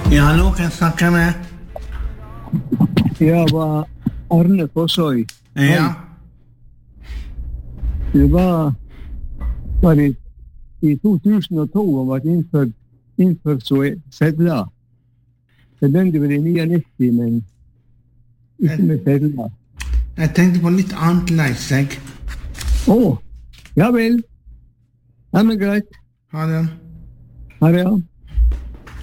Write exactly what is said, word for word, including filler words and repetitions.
Ja, hallo, kan jeg snakke med? Jeg var Arne Fossøy. Ja. Det var, var det i to tusen og to og ble innført, innført så sedler. Det begynte vel i niognitti, men ikke med sedler. Jeg tenkte på litt annet leis, jeg. Å, ja vel. Ja, men greit. Ha det. Ha det, ja.